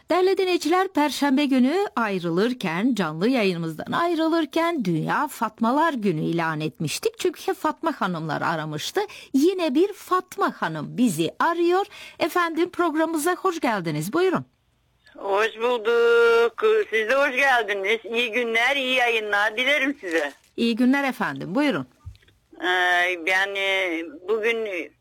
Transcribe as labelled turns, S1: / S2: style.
S1: Değerli dinleyiciler, Perşembe günü canlı yayınımızdan ayrılırken Dünya Fatmalar Günü ilan etmiştik. Çünkü Fatma Hanımlar aramıştı. Yine bir Fatma Hanım bizi arıyor. Efendim, programımıza hoş geldiniz. Buyurun.
S2: Hoş bulduk. Siz de hoş geldiniz. İyi günler, iyi yayınlar dilerim size.
S1: İyi günler efendim. Buyurun.
S2: Ben bugün